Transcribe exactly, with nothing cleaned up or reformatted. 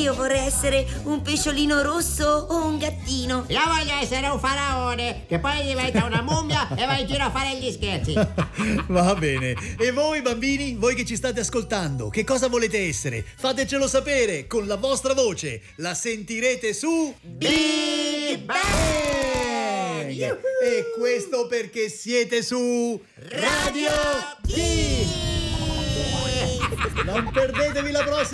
Io vorrei essere un pesciolino rosso o un gattino. Io voglio essere un faraone che poi diventa una mummia e va in giro a fare gli scherzi. Va bene. E voi bambini, voi che ci state ascoltando, che cosa volete essere? Fatecelo sapere con la vostra voce. La sentirete su Big Bang! E questo perché siete su Radio T. Non perdetevi la prossima